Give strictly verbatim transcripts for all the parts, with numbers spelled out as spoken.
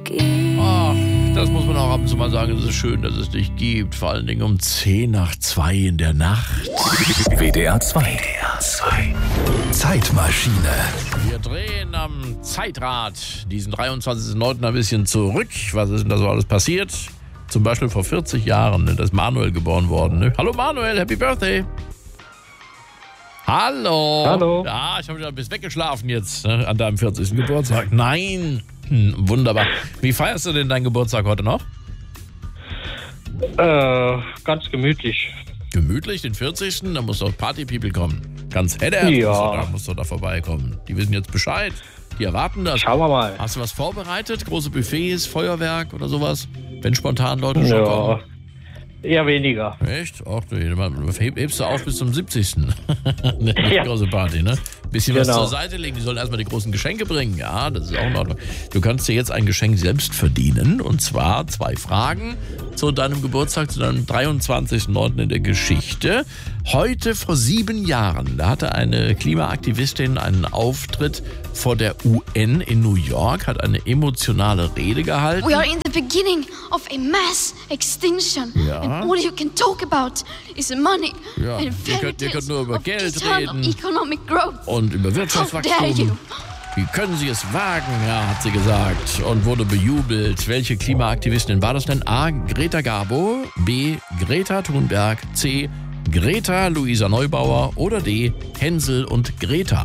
gibt. Ach, das muss man auch ab und zu mal sagen. Es ist schön, dass es dich gibt. Vor allen Dingen um zehn nach zwei in der Nacht. W D R zwei. W D R zwei. Zeitmaschine. Wir drehen am Zeitrad diesen dreiundzwanzigsten neunten ein bisschen zurück. Was ist denn da so alles passiert? Zum Beispiel vor vierzig Jahren, ne, da ist Manuel geboren worden. Ne? Hallo Manuel, Happy Birthday. Hallo. Hallo. Ja, ich habe wieder ein bisschen weggeschlafen jetzt, ne, an deinem vierzigsten Geburtstag. Nein. Hm, wunderbar. Wie feierst du denn deinen Geburtstag heute noch? Äh, ganz gemütlich. Gemütlich, den vierzigsten Da muss doch Party-People kommen. Ganz Header Ja. musst, du da, musst du da vorbeikommen. Die wissen jetzt Bescheid. Die erwarten das. Schauen wir mal. Hast du was vorbereitet? Große Buffets, Feuerwerk oder sowas? Wenn spontan Leute schon kommen. Ja, eher weniger. Echt? Ach du, heb, hebst du auf bis zum siebzigsten Eine Ja. große Party, ne? Bisschen was Genau. zur Seite legen. Die sollen erstmal die großen Geschenke bringen. Ja, das ist auch in Ordnung. Du kannst dir jetzt ein Geschenk selbst verdienen. Und zwar zwei Fragen zu deinem Geburtstag, zu deinem dreiundzwanzigsten neunten in der Geschichte. Heute vor sieben Jahren, da hatte eine Klimaaktivistin einen Auftritt vor der U N in New York, hat eine emotionale Rede gehalten. We are in the beginning of a mass extinction. Ja. And all you can talk about is money Ja, and ihr fairy könnt- ihr könnt tales nur über of Geld eternal reden. economic growth. Und über How dare you? Wirtschaftswachstum. Wie können Sie es wagen, ja, hat sie gesagt und wurde bejubelt. Welche Klimaaktivistin war das denn? A. Greta Garbo, B. Greta Thunberg, C. Greta Luisa Neubauer oder D. Hänsel und Greta.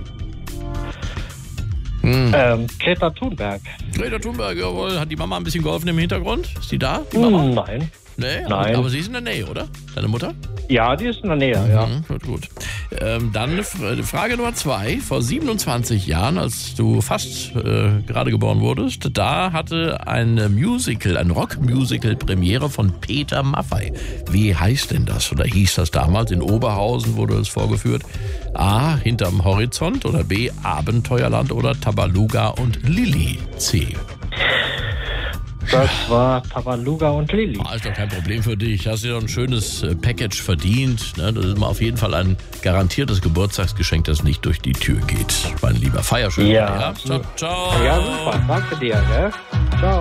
Ähm, Greta Thunberg. Greta Thunberg, jawohl. Hat die Mama ein bisschen geholfen im Hintergrund? Ist die da, die Mama? Hm, nein. Nee, Nein. Aber, aber sie ist in der Nähe, oder? Deine Mutter? Ja, die ist in der Nähe, ja. Mhm, gut, gut. Ähm, dann F- Frage Nummer zwei. Vor siebenundzwanzig Jahren, als du fast äh, gerade geboren wurdest, da hatte ein Musical, ein Rockmusical Premiere von Peter Maffay. Wie heißt denn das? Oder hieß das damals? In Oberhausen wurde es vorgeführt. A. Hinterm Horizont oder B. Abenteuerland oder Tabaluga und Lilly. C. Das war Tabaluga und Lilly. Ah, ist doch kein Problem für dich. Hast dir doch ein schönes äh, Package verdient. Ne? Das ist mal auf jeden Fall ein garantiertes Geburtstagsgeschenk, das nicht durch die Tür geht. Mein lieber Feierschön. Ja. Ciao, ciao. Ja, super. Danke dir, gell? Ciao.